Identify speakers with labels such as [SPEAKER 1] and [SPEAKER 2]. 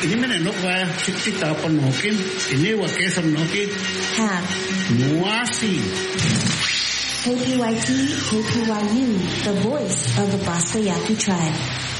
[SPEAKER 1] ini mana nok wa kita penokin ini wa kesam nokin.
[SPEAKER 2] Ha.
[SPEAKER 1] Muasi.
[SPEAKER 2] KPYT, KPYU, the voice of the Basta Yaqui tribe.